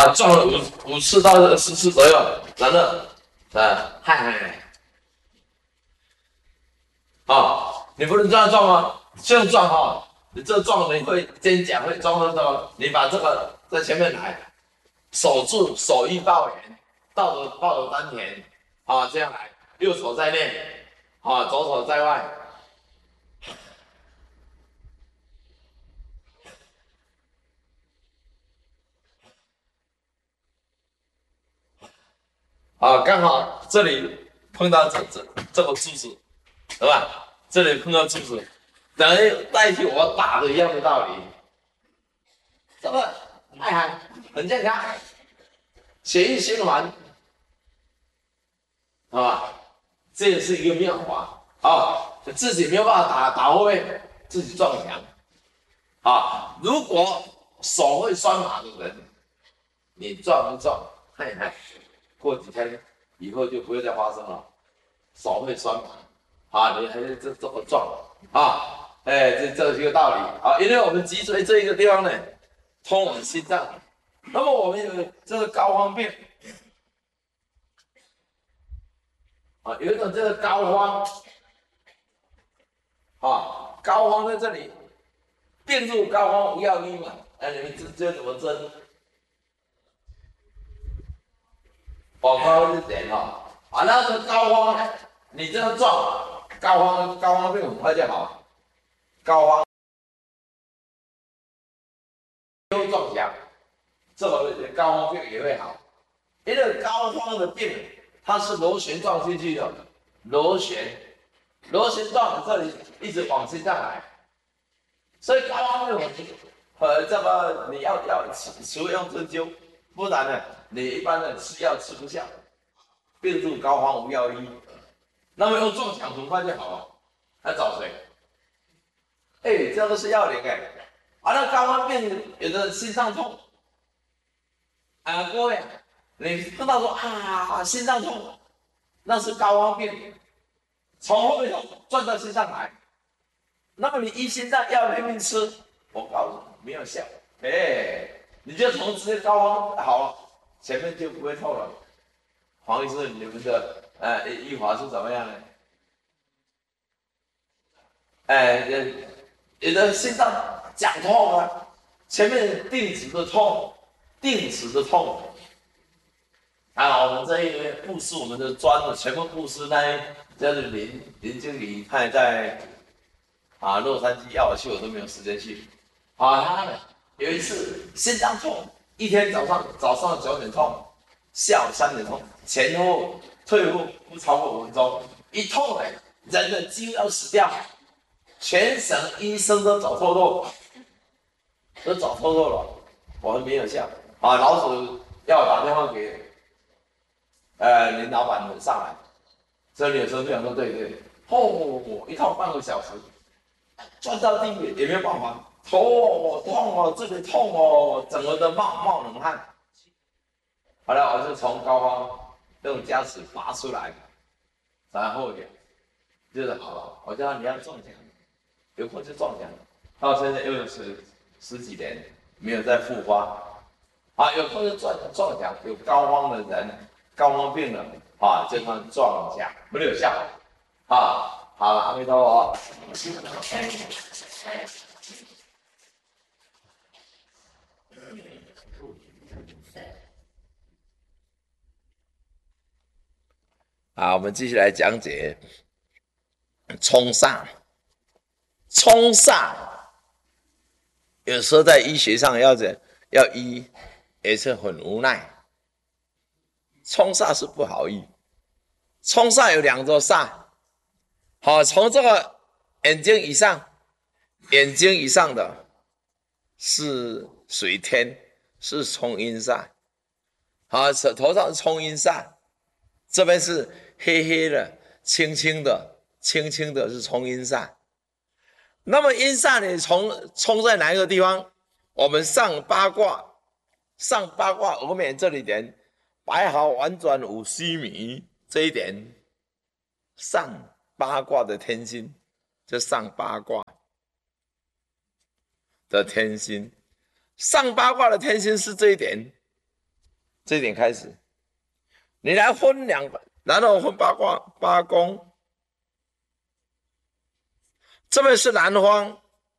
撞了五次到10次左右，然后嗨，你不能这样撞啊，这样撞哈，你这撞你会肩胛会撞到什么？你把这个在前面来，手住，手欲抱圆，抱着丹田，这样来，右手在内，左手在外。刚好这里碰到这个柱子，对吧？这里碰到柱子，等于代替我打的一样的道理。这个很健康，血液循环，这也是一个妙法自己没有办法打后面，自己撞墙如果手会酸麻的人，你撞一撞，过几天以后就不会再发生了。手会酸麻你还是这么撞这是一个道理因为我们脊椎这一个地方呢，通往心脏。那么我们有这个膏肓病有一种这个膏肓膏肓在这里，病入膏肓无药医嘛，你们这怎么针？广告是点那个膏肓呢，你这样撞，膏肓病很快就好，膏肓又撞墙，这个膏肓病也会好，因为膏肓的病它是螺旋状进去的，螺旋状这里一直往心脏来，所以膏肓病这个你要除用针灸，不然呢，你一般的吃药吃不下，病入膏肓无药医。那么用撞墙很快就好了，还找谁？这个是要领那膏肓病有的心脏痛各位，你碰到说心脏痛，那是膏肓病，从后面转到心脏来。那么你医心脏药拼命吃，我告诉你没有效。你就从这些膏肓好了，前面就不会痛了。黄医师，你们的医法是怎么样呢？有的心脏讲痛前面定时的痛，我们这一护士，我们的全部护士就是林经理，他也在洛杉矶要我去，我都没有时间去。他有一次心脏痛，一天早上9点痛，下午3点痛，前后退后不超过5分钟，一痛人的几乎要死掉，全省医生都找透透了，我们没有效老鼠要我打电话给林老板们上来，所以你有时候就想说对，一痛半个小时，转到地也没有办法，头痛这里痛整个都冒冷汗。好了，我就从膏肓用夹齿拔出来，然后就是好了。我叫他你要撞墙，有空就撞墙。到现在又有十几年没有再复发，有空就撞墙。有膏肓的人，膏肓病人就算撞墙没有效好了，阿弥陀佛。我们继续来讲解冲煞。有时候在医学上要医，也是很无奈。冲煞是不好医。冲煞有2座煞，从这个眼睛以上的是水天，是冲阴煞。头上是冲阴煞，这边是黑黑的、轻轻的是冲阴煞。那么阴煞你冲在哪一个地方？我们上八卦额面这里点白毫婉转无须弥，这一点上八卦的天心，就上八卦的天心，上八卦的天心是这一点， 这一点开始，你来分然后分八宫，这边是南方，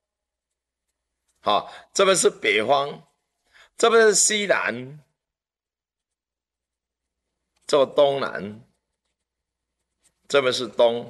好，这边是北方，这边是西南，这个东南，这边是东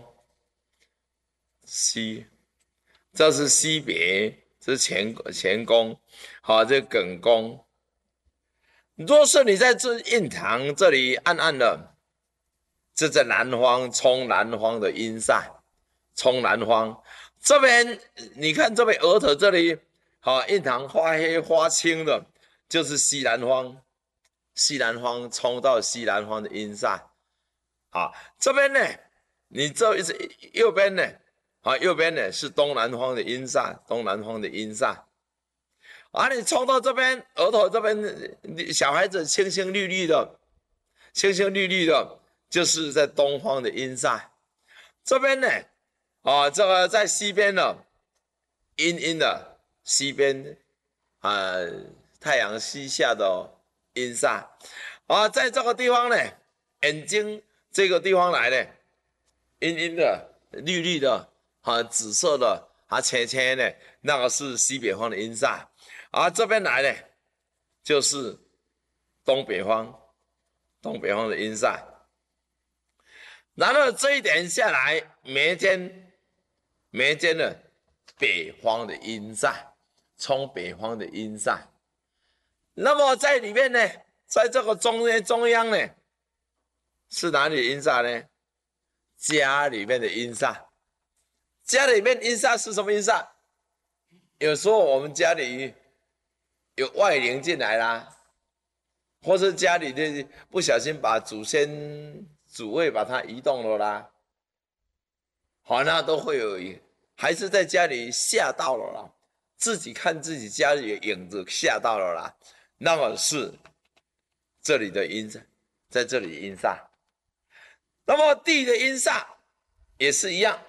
西，这是西北，这是乾宫，好，这艮宫。若是你在这印堂这里暗暗的，这在南方冲南方的阴煞，冲南方这边，你看这边额头这里，好，印堂发黑发青的，就是西南方，西南方冲到西南方的阴煞，啊，这边呢，你这右边呢，啊，右边呢是东南方的阴煞，东南方的阴煞。啊，你冲到这边额头这边，小孩子青青绿绿的，青青绿绿的，就是在东方的阴煞。这边呢，啊，这个在西边的阴阴的西边，啊，太阳西下的阴煞。啊，在这个地方呢，眼睛这个地方来的阴阴的、绿绿的、啊，紫色的、啊，浅浅的，那个是西北方的阴煞。啊，这边来的就是东北方的阴煞。然后这一点下来，眉间的北方的阴煞，冲北方的阴煞。那么在里面呢，在这个中央呢，是哪里的阴煞呢？家里面的阴煞。家里面阴煞是什么阴煞？有时候我们家里有外灵进来啦，或是家里的不小心把祖先主位把它移动了啦，好，那都会有，还是在家里吓到了啦，自己看自己家里的影子吓到了啦，那么是这里的阴煞，在这里阴煞。那么地的阴煞也是一样。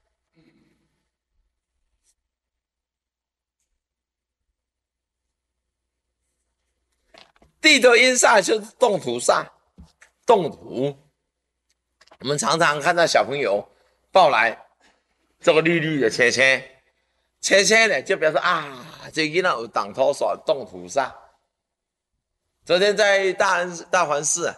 地的阴煞就是动土煞，动土。我们常常看到小朋友抱来这个绿绿的切切呢，就表示啊，这囡仔有挡土煞、动土煞。昨天在大环寺，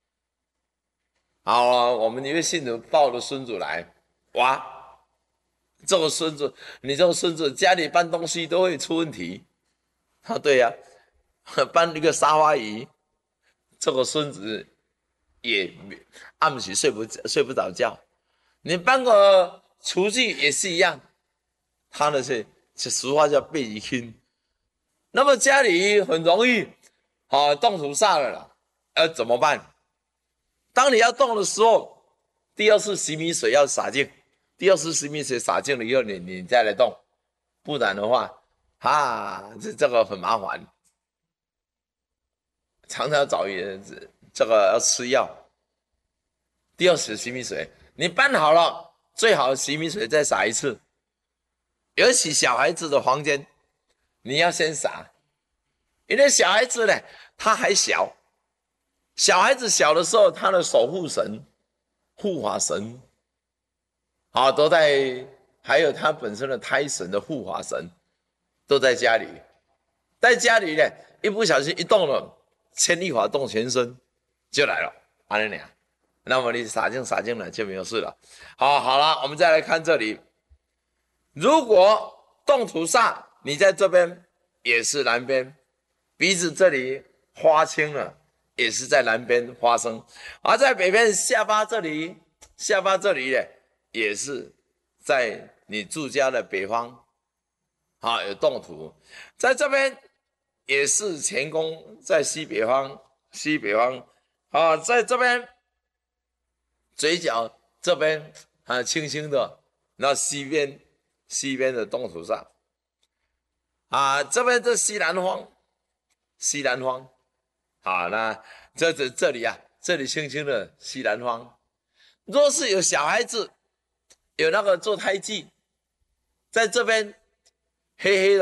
好，我们一位信徒抱着孙子来，哇，这个孙子，你这个孙子家里搬东西都会出问题。啊，对呀、搬一个沙发椅，这个孙子也暗时睡不着觉。你搬个厨具也是一样，他的是俗话叫背遗亲。那么家里很容易，动土煞了啦，要怎么办？当你要动的时候，第二次洗米水要洒净，第二次洗米水洒净了以后，你再来动，不然的话，这个很麻烦。常常找这个要吃药。第二次洗米水，你搬好了，最好洗米水再洒一次。尤其小孩子的房间，你要先洒，因为小孩子呢，他还小，小孩子小的时候，他的守护神、护法神，都在，还有他本身的胎神的护法神，都在家里。在家里呢，一不小心一动了，牵一发动全身就来了，安尼俩。那么你洒净了就没有事了。好了，我们再来看这里。如果动土煞，你在这边也是南边，鼻子这里花青了，也是在南边发生；而在北边下巴这里呢，也是在你住家的北方，有动土。在这边也是乾宫在西北方，在这边嘴角这边轻轻的，那西边的动土上，这边是西南方，那这里这里轻轻的西南方。若是有小孩子有那个做胎记，在这边黑黑的。